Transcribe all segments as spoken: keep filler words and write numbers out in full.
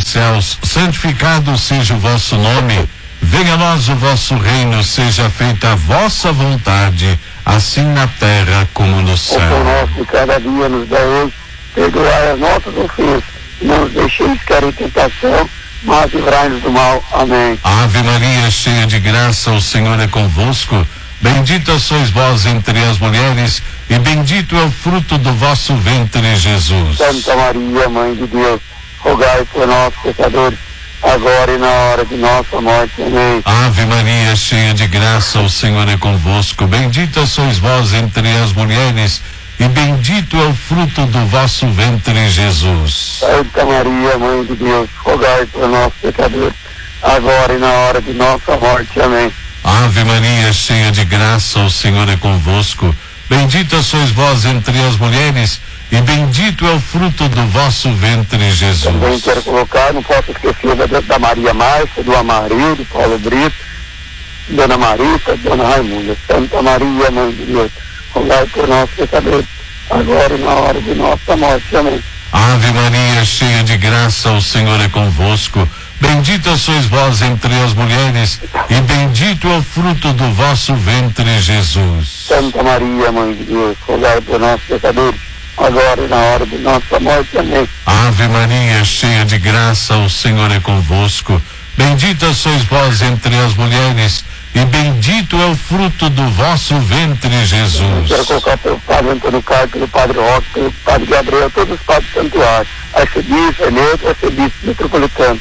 céus, santificado seja o vosso nome. Venha a nós o vosso reino, seja feita a vossa vontade, assim na terra como no céu. O pão nosso de cada dia nos dá hoje, perdoai as nossas ofensas, não nos deixeis cair em tentação, mas livrai-nos do mal. Amém. Ave Maria, cheia de graça, o Senhor é convosco. Bendita sois vós entre as mulheres, e bendito é o fruto do vosso ventre, Jesus. Santa Maria, Mãe de Deus, rogai por nós, pecadores, agora e na hora de nossa morte. Amém. Ave Maria, cheia de graça, o Senhor é convosco. Bendita sois vós entre as mulheres, e bendito é o fruto do vosso ventre, Jesus. Santa Maria, Mãe de Deus, rogai por nós, pecadores, agora e na hora de nossa morte. Amém. Ave Maria, cheia de graça, o Senhor é convosco. Bendita sois vós entre as mulheres, e bendito é o fruto do vosso ventre, Jesus. Também quero colocar, não posso esquecer da, da Maria Márcia, do Amarildo, do Paulo Brito, Dona Marita, Dona Raimunda. Santa Maria, Mãe de Deus, rogai por nós, pecadores, agora e na hora de nossa morte. Amém. Ave Maria, cheia de graça, o Senhor é convosco. Bendita sois vós entre as mulheres, e bendito é o fruto do vosso ventre, Jesus. Santa Maria, Mãe de Deus, rogai por nós, pecadores, agora e na hora de nossa morte. Amém. Ave Maria, cheia de graça, o Senhor é convosco. Bendita sois vós entre as mulheres, e bendito é o fruto do vosso ventre, Jesus. Quero colocar pelo Padre Antônio Carlos, pelo Padre Roque, pelo Padre Gabriel, todos os padres santuários, arcebispo, neutro, arcebispo metropolitano.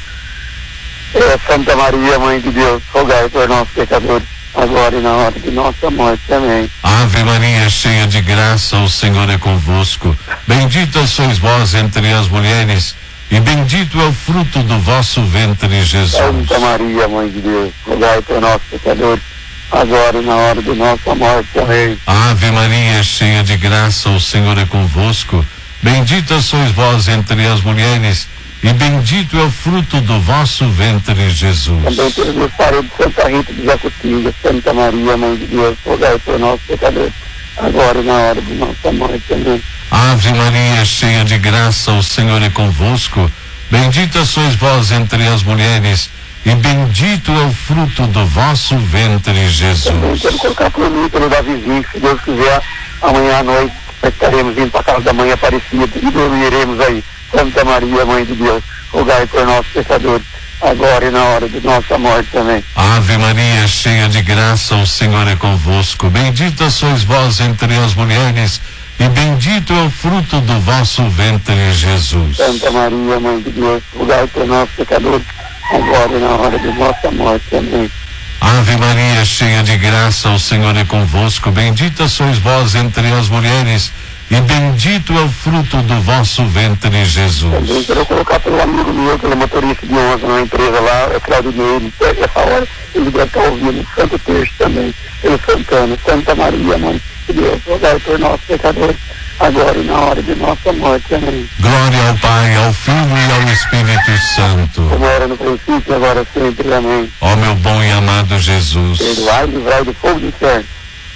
É, Santa Maria, Mãe de Deus, rogai por nós, pecadores, agora e na hora de nossa morte. Amém. Ave Maria, cheia de graça, o Senhor é convosco. Bendita sois vós entre as mulheres, e bendito é o fruto do vosso ventre, Jesus. Santa Maria, Mãe de Deus, rogai por nós, pecadores, agora e na hora de nossa morte. Amém. Ave Maria, cheia de graça, o Senhor é convosco. Bendita sois vós entre as mulheres, e bendito é o fruto do vosso ventre, Jesus. Também pelos meus parentes, Santa Rita de Jacutinga, Santa Maria, Mãe de Deus, rogai por nós, pecadores, agora e na hora de nossa morte. Amém. Ave Maria, cheia de graça, o Senhor é convosco. Bendita sois vós entre as mulheres, e bendito é o fruto do vosso ventre, Jesus. Também quero colocar por mim, pelo Davizinho, se Deus quiser, amanhã à noite estaremos indo para a casa da Mãe Aparecida e dormiremos aí. Santa Maria, Mãe de Deus, rogai por nós, pecadores, agora e na hora de nossa morte. Amém. Ave Maria, cheia de graça, o Senhor é convosco. Bendita sois vós entre as mulheres, e bendito é o fruto do vosso ventre, Jesus. Santa Maria, Mãe de Deus, rogai por nós, pecadores, agora e na hora de nossa morte. Amém. Ave Maria, cheia de graça, o Senhor é convosco. Bendita sois vós entre as mulheres, e bendito é o fruto do vosso ventre, Jesus. Também quero colocar pelo amigo meu, pelo motorista de ontem na empresa lá, é Claudio Neire, essa hora ele deve estar ouvindo Santo Terço também, pelo Santana. Santa Maria, Mãe de Deus, rogai por nós, pecadores, agora e na hora de nossa morte. Amém. Glória ao Pai, ao Filho e ao Espírito Santo, como era no princípio, agora sempre. Amém. Ó meu bom e amado Jesus, perdoai, livrai do fogo do inferno,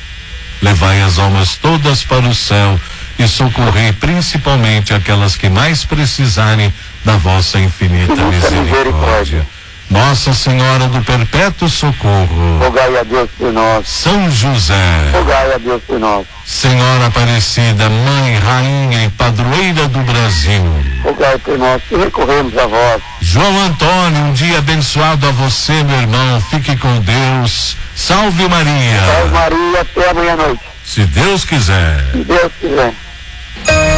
levai as almas todas para o céu, e socorrei principalmente aquelas que mais precisarem da vossa infinita misericórdia. Nossa Senhora do Perpétuo Socorro, rogai a Deus por nós. São José, rogai a Deus por nós. Senhora Aparecida, Mãe, Rainha e Padroeira do Brasil, rogai por nós, que recorremos a vós. João Antônio, um dia abençoado a você, meu irmão. Fique com Deus. Salve Maria. Salve Maria, até amanhã à noite. Se Deus quiser. Se Deus quiser.